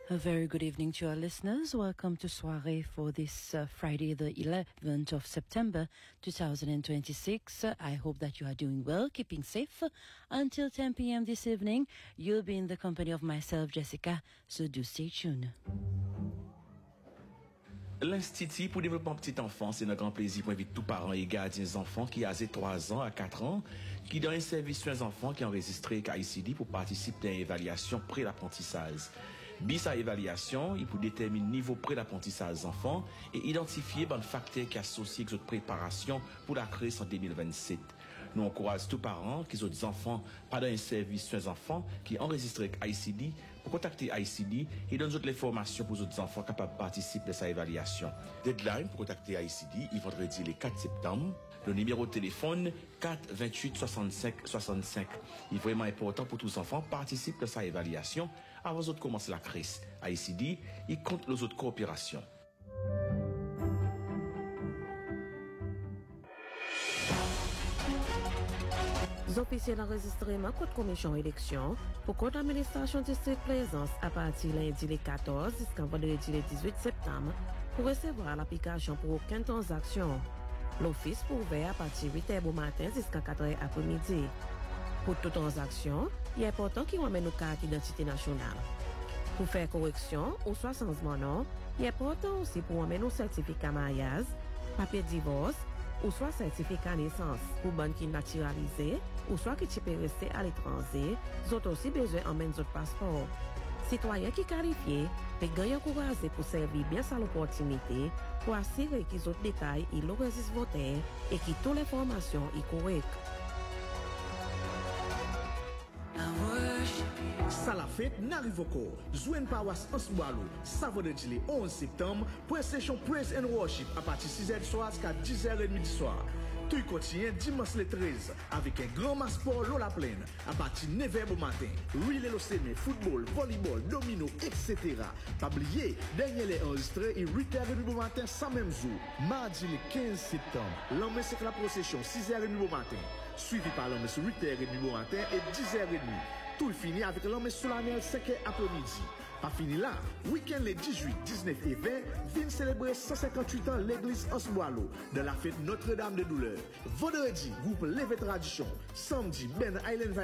A very good evening to our listeners. Welcome to Soirée for this Friday, the 11th of September, 2026. I hope that you are doing well, keeping safe. Until 10 p.m. this evening, you'll be in the company of myself, Jessica, so do stay tuned. L'Institut pour le développement petit enfant, c'est un grand plaisir pour inviter tous parents et gardiens enfants qui âgés 3 ans à 4 ans, qui donnent un service sur les enfants qui ont enregistré KICD pour participer à une évaluation pré-l'apprentissage. Bis à évaluation, il peut déterminer le niveau pré-l'apprentissage des enfants et identifier les facteurs qui associent avec votre préparation pour la crise en 2027. Nous encourageons tous parents qui ont des enfants pendant un service sur les enfants qui enregistrent avec ICD pour contacter ICD et donner toutes les formations pour les autres enfants capables de participer à sa évaluation. Deadline pour contacter ICD, il vendredi le 4 septembre. Le numéro de téléphone 4 28 65 65. Il est vraiment important pour tous les enfants participer à sa évaluation avant de commencer la crise. ICD, il compte les autres coopérations. Officiels enregistrement contre commission élection pour compte administration district Plaisance à partir lundi le 14 jusqu'à vendredi le 18 septembre pour recevoir l'application pour aucune transaction. L'office pour ouvert à partir de 8h au matin jusqu'à 4h après-midi. Pour toute transaction, il est important qu'il ramène nos cartes d'identité nationale. Pour faire correction ou soit changement nom, il est important aussi pour ramener nos certificats mariage, papier de divorce ou soit certificat naissance pour bonne qui naturalisé ou soit qui peut rester à l'étranger, ils ont aussi besoin d'emmener notre passeport. Citoyens qui qualifiés, peut gagner encouragé pour servir bien sa l'opportunité pour assurer qu'ils ont détails et l'enregistre voter et que toutes les formations sont correctes. Ça la fête n'arrive encore. Jouen Pawas Ansboalo, ça vendredi le 11 septembre, pour une session Praise and Worship à partir de 6h du soir jusqu'à 10h30 du soir. Tout continue dimanche le 13 avec un grand match sport l'eau la plaine à partir de 9h au matin. Relais l'OCM, football, volleyball, domino, etc. Pas oublier, dernier les enregistrés et 8h30 au matin sans même jour. Mardi le 15 septembre, l'homme c'est la procession 6h30 au matin. Suivi par l'homme sur 8h30 au matin et 10h30. Tout finit avec l'homme solennel 5h après-midi. Pas fini là, week-end les 18, 19 et 20, viennent célébrer 158 ans l'église Osboalo de la fête Notre-Dame de Douleur. Vendredi, groupe Levé Tradition. Samedi, Ben Island